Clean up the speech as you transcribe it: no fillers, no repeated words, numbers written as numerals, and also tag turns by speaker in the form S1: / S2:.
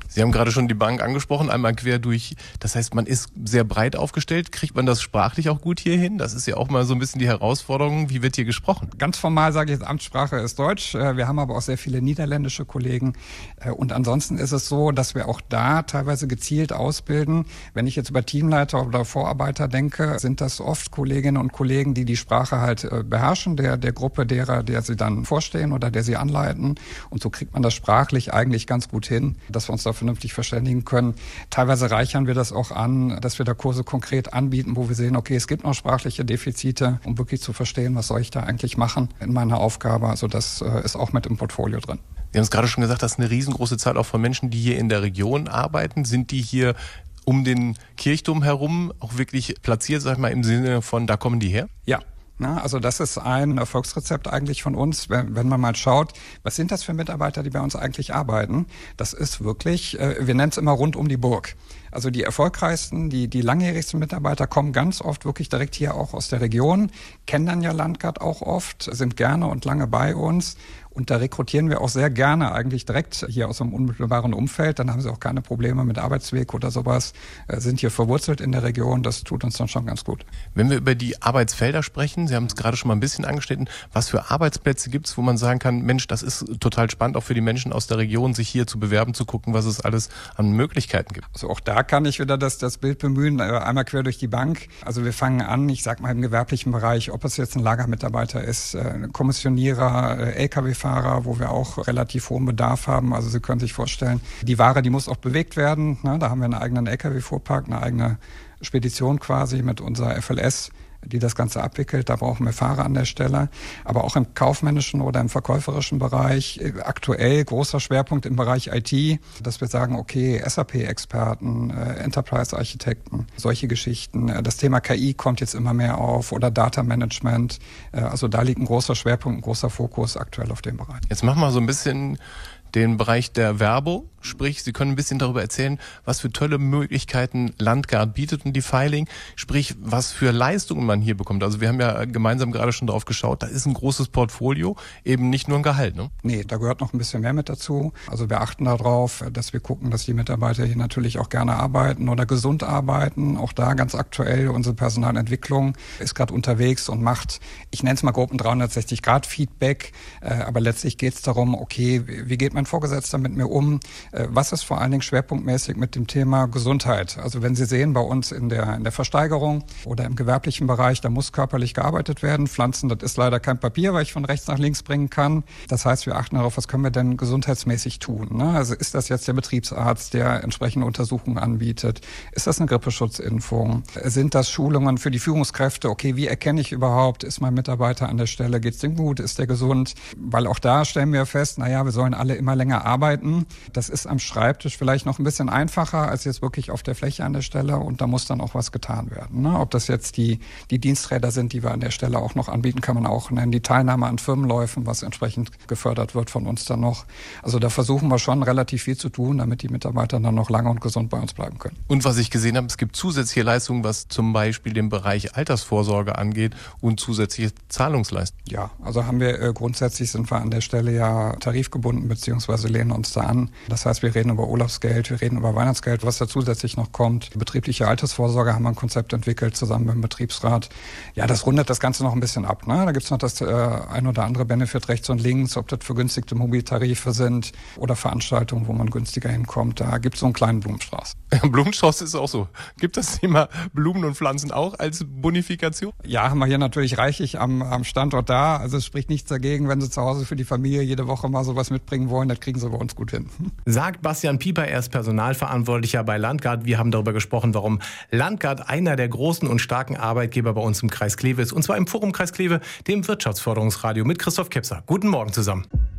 S1: Sie haben gerade schon die Bank angesprochen, einmal quer durch. Das heißt, man ist sehr breit aufgestellt. Kriegt man das sprachlich auch gut hier hin? Das ist ja auch mal so ein bisschen die Herausforderung. Wie wird hier gesprochen?
S2: Ganz formal sage ich jetzt, Amtssprache ist Deutsch. Wir haben aber auch sehr viele niederländische Kollegen. Und ansonsten ist es so, dass wir auch da teilweise gezielt ausbilden. Wenn ich jetzt über Teamleiter oder Vorarbeiter denke, sind das oft Kolleginnen und Kollegen, die die Sprache halt beherrschen, der Gruppe derer, der sie dann vorstehen oder der sie anleiten. Und so kriegt man das sprachlich eigentlich ganz gut hin, dass wir uns da vernünftig verständigen können. Teilweise reichern wir das auch an, dass wir da Kurse konkret anbieten, wo wir sehen, okay, es gibt noch sprachliche Defizite, um wirklich zu verstehen, was soll ich da eigentlich machen in meiner Aufgabe. Also das ist auch mit im Portfolio drin.
S1: Sie haben es gerade schon gesagt, das ist eine riesengroße Zahl auch von Menschen, die hier in der Region arbeiten. Sind die hier um den Kirchturm herum auch wirklich platziert, sag ich mal, im Sinne von, da kommen die her?
S2: Ja. Also das ist ein Erfolgsrezept eigentlich von uns, wenn man mal schaut, was sind das für Mitarbeiter, die bei uns eigentlich arbeiten. Das ist wirklich, wir nennen es immer rund um die Burg. Also die erfolgreichsten, die langjährigsten Mitarbeiter kommen ganz oft wirklich direkt hier auch aus der Region, kennen dann ja Landgard auch oft, sind gerne und lange bei uns. Und da rekrutieren wir auch sehr gerne eigentlich direkt hier aus einem unmittelbaren Umfeld. Dann haben sie auch keine Probleme mit Arbeitsweg oder sowas, sind hier verwurzelt in der Region. Das tut uns dann schon ganz gut.
S1: Wenn wir über die Arbeitsfelder sprechen, Sie haben es gerade schon mal ein bisschen angeschnitten, was für Arbeitsplätze gibt es, wo man sagen kann, Mensch, das ist total spannend, auch für die Menschen aus der Region, sich hier zu bewerben, zu gucken, was es alles an Möglichkeiten gibt.
S2: Also auch da kann ich wieder das Bild bemühen, einmal quer durch die Bank. Also wir fangen an, ich sag mal im gewerblichen Bereich, ob es jetzt ein Lagermitarbeiter ist, Kommissionierer, LKW-Fahrer, wo wir auch relativ hohen Bedarf haben. Also Sie können sich vorstellen, die Ware, die muss auch bewegt werden. Da haben wir einen eigenen LKW-Fuhrpark, eine eigene Spedition quasi mit unserer FLS, die das Ganze abwickelt. Da brauchen wir Fahrer an der Stelle. Aber auch im kaufmännischen oder im verkäuferischen Bereich. Aktuell großer Schwerpunkt im Bereich IT, dass wir sagen, okay, SAP-Experten, Enterprise-Architekten, solche Geschichten. Das Thema KI kommt jetzt immer mehr auf oder Data Management. Also da liegt ein großer Schwerpunkt, ein großer Fokus aktuell auf dem Bereich.
S1: Jetzt machen wir so ein bisschen den Bereich der Werbung, sprich, Sie können ein bisschen darüber erzählen, was für tolle Möglichkeiten Landgard bietet und die Filing, sprich, was für Leistungen man hier bekommt. Also wir haben ja gemeinsam gerade schon drauf geschaut, da ist ein großes Portfolio, eben nicht nur ein Gehalt, ne?
S2: Nee, da gehört noch ein bisschen mehr mit dazu. Also wir achten darauf, dass wir gucken, dass die Mitarbeiter hier natürlich auch gerne arbeiten oder gesund arbeiten. Auch da ganz aktuell, unsere Personalentwicklung ist gerade unterwegs und macht, ich nenne es mal grob ein 360-Grad-Feedback, aber letztlich geht es darum, okay, wie geht mein Vorgesetzter mit mir um? Was ist vor allen Dingen schwerpunktmäßig mit dem Thema Gesundheit? Also wenn Sie sehen, bei uns in der Versteigerung oder im gewerblichen Bereich, da muss körperlich gearbeitet werden. Pflanzen, das ist leider kein Papier, weil ich von rechts nach links bringen kann. Das heißt, wir achten darauf, was können wir denn gesundheitsmäßig tun? Also ist das jetzt der Betriebsarzt, der entsprechende Untersuchungen anbietet? Ist das eine Grippeschutzimpfung? Sind das Schulungen für die Führungskräfte? Okay, wie erkenne ich überhaupt, ist mein Mitarbeiter an der Stelle? Geht's dem gut? Ist der gesund? Weil auch da stellen wir fest, wir sollen alle immer länger arbeiten. Das ist am Schreibtisch vielleicht noch ein bisschen einfacher als jetzt wirklich auf der Fläche an der Stelle und da muss dann auch was getan werden. Ob das jetzt die Diensträder sind, die wir an der Stelle auch noch anbieten, kann man auch nennen. Die Teilnahme an Firmenläufen, was entsprechend gefördert wird von uns dann noch. Also da versuchen wir schon relativ viel zu tun, damit die Mitarbeiter dann noch lange und gesund bei uns bleiben können.
S1: Und was ich gesehen habe, es gibt zusätzliche Leistungen, was zum Beispiel den Bereich Altersvorsorge angeht und zusätzliche Zahlungsleistungen.
S2: Ja, also haben wir grundsätzlich sind wir an der Stelle ja tarifgebunden beziehungsweise lehnen uns da an. Das heißt, wir reden über Urlaubsgeld, wir reden über Weihnachtsgeld, was da zusätzlich noch kommt. Betriebliche Altersvorsorge haben wir ein Konzept entwickelt, zusammen mit dem Betriebsrat. Ja, das rundet das Ganze noch ein bisschen ab. Da gibt's noch das ein oder andere Benefit rechts und links, ob das vergünstigte Mobiltarife sind oder Veranstaltungen, wo man günstiger hinkommt. Da gibt's so einen kleinen Blumenstrauß.
S1: Blumenstrauß ist auch so. Gibt das Thema Blumen und Pflanzen auch als Bonifikation?
S2: Ja, haben wir hier natürlich reichlich am Standort da. Also es spricht nichts dagegen, wenn Sie zu Hause für die Familie jede Woche mal sowas mitbringen wollen. Das kriegen Sie bei uns gut hin.
S3: Sagt Bastian Pieper, er ist Personalverantwortlicher bei Landgard. Wir haben darüber gesprochen, warum Landgard einer der großen und starken Arbeitgeber bei uns im Kreis Kleve ist. Und zwar im Forum Kreis Kleve, dem Wirtschaftsförderungsradio mit Christoph Kepser. Guten Morgen zusammen.